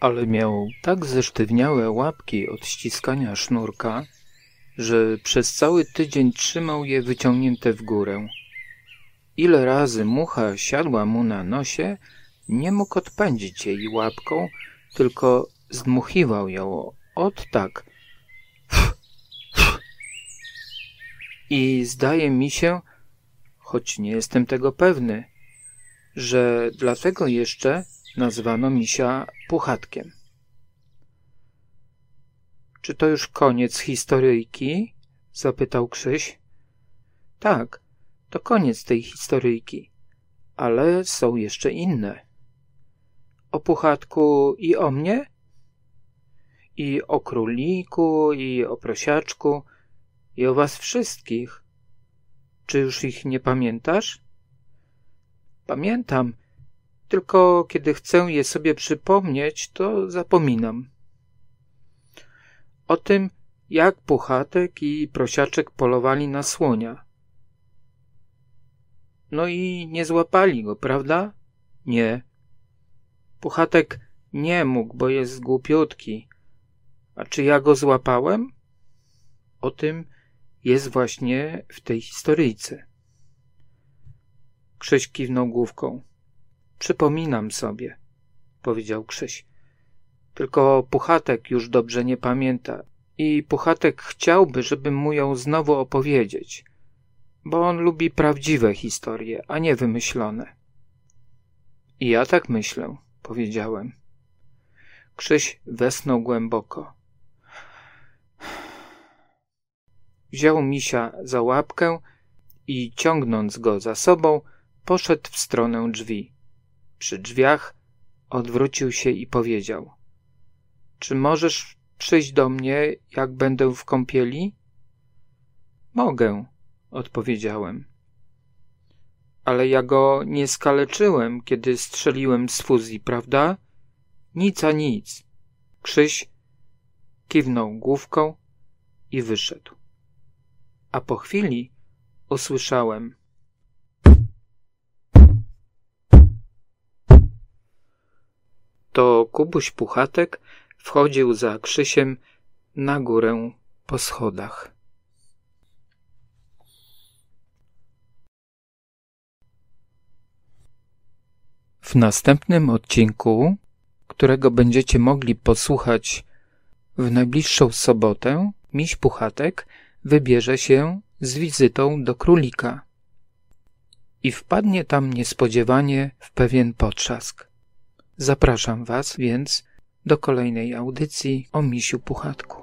ale miał tak zesztywniałe łapki od ściskania sznurka, że przez cały tydzień trzymał je wyciągnięte w górę. Ile razy mucha siadła mu na nosie, nie mógł odpędzić jej łapką, tylko zdmuchiwał ją ot tak. I zdaje mi się, choć nie jestem tego pewny, że dlatego jeszcze nazwano misia Puchatkiem. Czy to już koniec historyjki? Zapytał Krzyś. Tak, to koniec tej historyjki, ale są jeszcze inne. O Puchatku i o mnie? I o króliku, i o prosiaczku, i o was wszystkich. Czy już ich nie pamiętasz? Pamiętam, tylko kiedy chcę je sobie przypomnieć, to zapominam. O tym, jak Puchatek i prosiaczek polowali na słonia. No i nie złapali go, prawda? Nie. Puchatek nie mógł, bo jest głupiutki. A czy ja go złapałem? O tym jest właśnie w tej historyjce. Krzyś kiwnął główką. Przypominam sobie, powiedział Krzyś. Tylko Puchatek już dobrze nie pamięta i Puchatek chciałby, żebym mu ją znowu opowiedzieć, bo on lubi prawdziwe historie, a nie wymyślone. I ja tak myślę, powiedziałem. Krzyś westchnął głęboko. Wziął misia za łapkę i ciągnąc go za sobą, poszedł w stronę drzwi. Przy drzwiach odwrócił się i powiedział: czy możesz przyjść do mnie, jak będę w kąpieli? Mogę, odpowiedziałem. Ale ja go nie skaleczyłem, kiedy strzeliłem z fuzji, prawda? Nic a nic. Krzyś kiwnął główką i wyszedł. A po chwili usłyszałem: to Kubuś Puchatek wchodził za Krzysiem na górę po schodach. W następnym odcinku, którego będziecie mogli posłuchać w najbliższą sobotę, miś Puchatek wybierze się z wizytą do królika i wpadnie tam niespodziewanie w pewien potrzask. Zapraszam was więc do kolejnej audycji o misiu Puchatku.